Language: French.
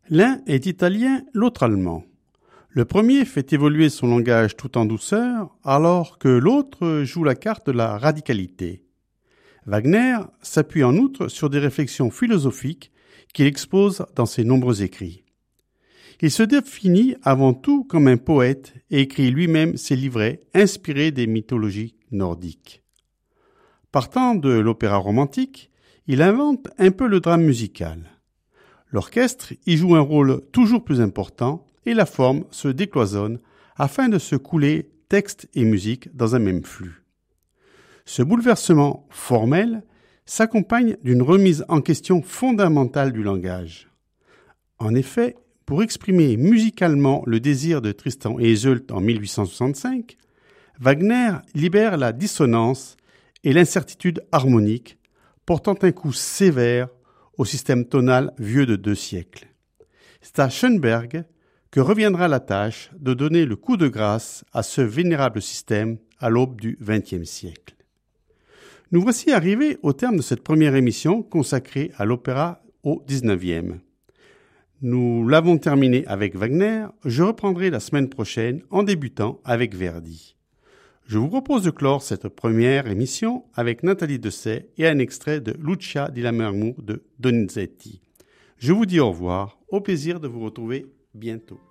L'un est italien, l'autre allemand. Le premier fait évoluer son langage tout en douceur, alors que l'autre joue la carte de la radicalité. Wagner s'appuie en outre sur des réflexions philosophiques qu'il expose dans ses nombreux écrits. Il se définit avant tout comme un poète et écrit lui-même ses livrets inspirés des mythologies nordiques. Partant de l'opéra romantique, il invente un peu le drame musical. L'orchestre y joue un rôle toujours plus important et la forme se décloisonne afin de se couler texte et musique dans un même flux. Ce bouleversement formel s'accompagne d'une remise en question fondamentale du langage. En effet, pour exprimer musicalement le désir de Tristan et Isolde en 1865, Wagner libère la dissonance et l'incertitude harmonique, portant un coup sévère au système tonal vieux de 2 siècles. C'est à Schönberg que reviendra la tâche de donner le coup de grâce à ce vénérable système à l'aube du XXe siècle. Nous voici arrivés au terme de cette première émission consacrée à l'opéra au XIXe. Nous l'avons terminé avec Wagner, je reprendrai la semaine prochaine en débutant avec Verdi. Je vous propose de clore cette première émission avec Nathalie Dessay et un extrait de Lucia di Lammermoor de Donizetti. Je vous dis au revoir, au plaisir de vous retrouver bientôt.